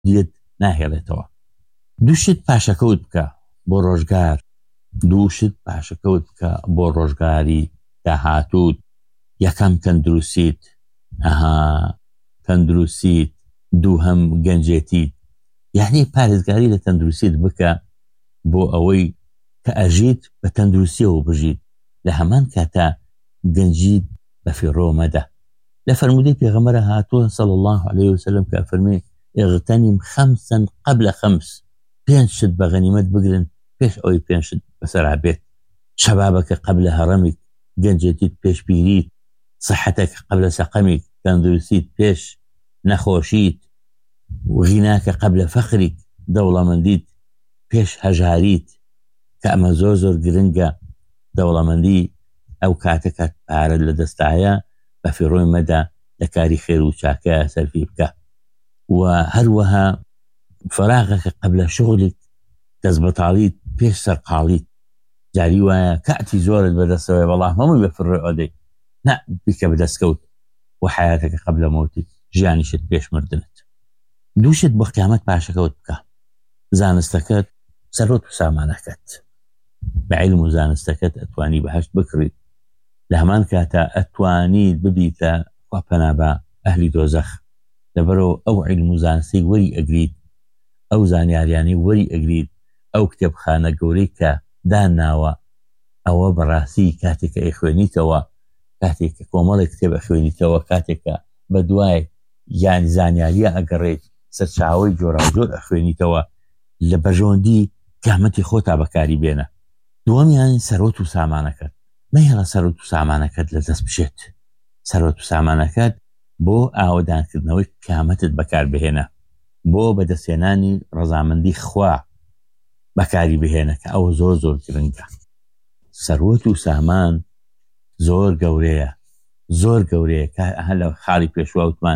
دیت ناهێڵێتەوە. دووشت پاشەکەوت بکە بۆ ڕۆژگار، دووشت پاشەکەوت بکە بۆ ڕۆژگاری داهاتووت. یەکەم تەندروستیت، تەندروستیت، دووهەم گەنجێتیت. یعنی پارێزگاری لە تەندروستیت بکە بۆ ئەوەی کە ئەژیت بە تەندروستیەوە بژیت، لە هەمان کاتە گەنجیت بە فیڕۆ مەدە. لە فەرمودەی پێغەمبەر هاتووە صلی الله عليه وسلم کە فەرمێ اغتنم خمسا قبل خمس، 5 شت بە غەنیمەت بگرن پێش ئەوەی 5 شت بەسەرا بێت. شەبابەکە قبل هەڕەمیک، گەنجێتیت پێش پیریت، صحتەکە قبل سەقەمیک، تەندروستیت پێش نەخۆشیت، غیناکە قبل فەقریک، دەوڵەمەندیت پێش هەژاریت، کە ئەمە زۆر گرنگە. دەوڵەمەندی ئەو کاتەکە پارەت لە دەستایە بە فیڕۆی مەدە، لە کاری خێر و چاکە سەرفی بکە. و هەروەها فراغەکە قبل شغلیت، دەستبەتاڵیت پێش سەرقاڵیت. جاری وایە کاتی زۆرت بەدەستەوەی بەڵام هەمووی بە فڕۆی ئەدەی، نا بیکە بەدەستکەوت. و حیاتەکە قبل مەوتی، ژیانیشت پێش مردنت. دووشت بۆ قیامەت پاشەکەوت بکە، زانستەکەت، سەرۆت و سامانەکەت. بە عیلم و زانستەکەت ئەتوانی بەهەشت بکڕیت، لە هەمان کاتە ئەتوانیت ببیتە خواپەنابە ئەهلی دۆزەخ. لەبەرەوە ئەو عیلم و زانستی وەری ئەگریت، ئەو زانیاریانی وەری ئەگریت. ئەو کتێبخانە گەورەی کە داناوە، ئەوە بەڕاستی کاتێک کە ئەیخوێنیتەوە، کاتێک کە کۆمەڵێک کتێب ئەخوێنیتەوە، کاتێک کە بە دوای یان زانیاریە ئەگەڕێت، سەرچاوەی جۆراوجۆر ئەخوێنیتەوە، لە بەژۆندی قیامەتی خۆتا بەکاری بێنە. دووەمیان سەرۆت و سامانەکەت. مەهێڵە سەرۆت و سامانەکەت لە دەست بشێت. سەرۆت و سامانەکەت بۆ ئاوەدانکردنەوەی قیامەتت بەکار بهێنە، بۆ بەدەستێنانی ڕەزامەندی خوا بەکاری بهێنە، کە ئەو زۆر گرنگە. سەرۆت و سامان زۆر گەورەیە کە هەر لە خاڵی پێشواوتمان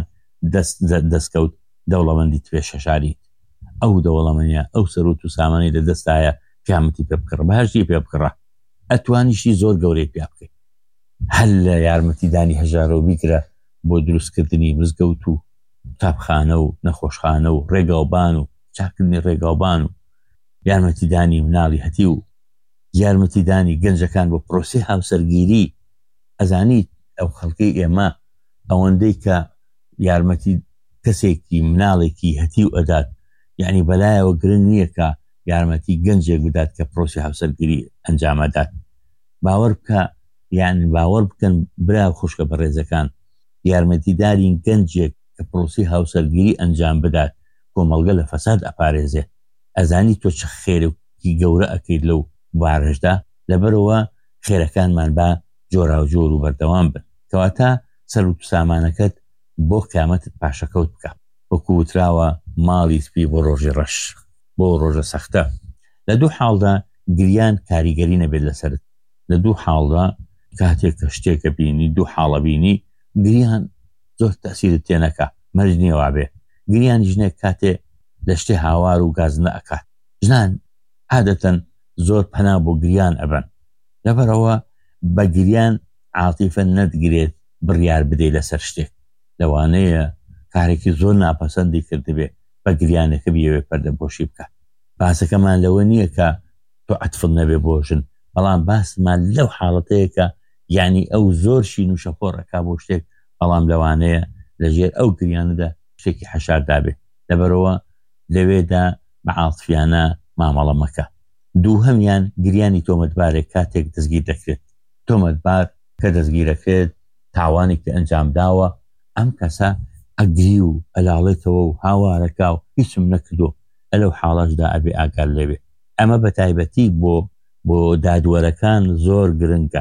دەستکەوت دەوڵەمەندی توێ شەشاریت. ئەو دەوڵەمەندیە، ئەو سەرۆت و سامانی لە دەستایە قیامەتی پێ بکڕە، بەهەشتی پێ بکڕە. ئەتوانیشی زۆر گەورەی پێ بکەیت. هەل لە یارمەتیدانی هەژارەوە بیکرە بۆ دروستکردنی مزگەوت و قوتابخانە و نەخۆشخانە و ڕێگاوبان و چاکردنی ڕێگاوبان و یارمەتیدانی مناڵی هەتی و یارمەتیدانی گەنجەکان بۆ پرۆسی هاوسەرگیری. ئەزانیت ئەو خەڵکەی ئێمە ئەوەندەی کە یارمەتی کەسێکی مناڵێکی هەتی و ئەدات، یعنی بەلایەوە گرنگ نییە کە یارمەتی گەنجێک بدات کە پرۆسی هاوسەرگیری ئەنجامەدات. باوەڕ بکە، یعنی باوەڕ بکەن برا خوشکە بەڕێزەکان، یارمەتیداری گەنجێک کە پرۆسی هاوسەرگیری ئەنجام بدات، کۆمەڵگە لە فەساد ئەپارێزێ. ئەزانی تۆ چه خێرێکی گەورە ئەکەیت لەو بارەشدا. لەبەرەوە خێرەکانمان با جۆراوجۆر و بەردەوام بن، کەواتە سەرۆت و سامانەکەت بۆ قیامەتت پاشەکەوت بکە. وەکو وتراوە ماڵی سپی بۆ ڕۆژی ڕەش، بۆ ڕۆژە سەختە. لە دوو حاڵدا گریان کاریگەری نەبێت لەسەرت. لە دوو حاڵدا کاتێک کە شتێکە بینی، دوو حاڵە بینی، گریان زۆر تەسیرت تێنەکە، مەرج نییە وابێ. گریان ژنێک کاتێ لە شتێ هاوار و گازنە ئەکات. ژنان عادەتەن زۆر پەنا بۆ گریان ئەبن، لەبەرەوە بە گریان عاتیفە نەدگرێت بڕیار بدەیت لەسەر شتێک. لەوانەیە کارێکی زۆر ناپەسەندی کردبێ، بە گریانەکە بیەوێ پەردەپۆشی بکە. باسەکەمان لەوە نییە کە تۆ عەتفت نەبێ بۆ ژن، بەڵام باسمان لەو حاڵەتەیە کە یعنی ئەو زۆر شین و شەپۆڕەکا بۆ شتێک، بەڵام لەوانەیە لەژێر ئەو گریانەدا شتێکی حەشاردا بێ. لەبەرەوە لەوێدا بە عاتفیانە مامەڵە مەکە. دووهەمیان گریانی تۆمەتبارێک کاتێک دەستگیر دەکرێت. تۆمەتبار کە دەستگیرەکرێت، تاوانی کە ئەنجام داوە، ئەم کەسە ئەگری و ئەلاڵێتەوە و هاوارەکە و هیچم نەکردو، ئەلەو حاڵەشدا ئەبێ ئاگار لێبێ. ئەمە بە تایبەتی بۆ دادوەرەکان زۆر گرنگە.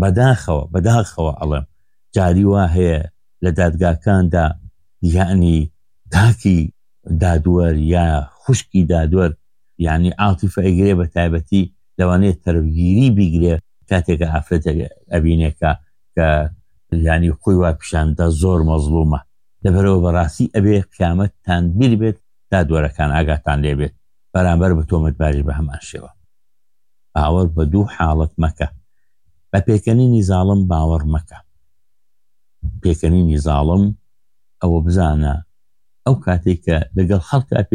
بەداخەوە ئەڵێم جاری وا هەیە لە دادگاکاندا، یعنی تاکی دادوەر یا خوشکی دادوەر، یعنی عاتیفە ئەگرێ بە تایبەتی لەوانەیە تەرەفگیری بیگرێ کاتێکە ئافرەتێک ئەبینێکە کە یعنی خۆی وا پیشاندا زۆر مەزلومە. لەبەرەوە بەڕاستی ئەبێ قیامەتتان بیر بێت، دادوەرەکان ئاگاتان لێ بێت بەرامبەر بە تۆمەتباری بە هەمان شێوە. باوەڕ بە دوو حاڵەت مەکە. بە پێکەنینی زاڵم باوەڕ مەکە. پێکەنینی زاڵم ئەوە بزانە ئەو کاتێک کە لەگەڵ خەڵکا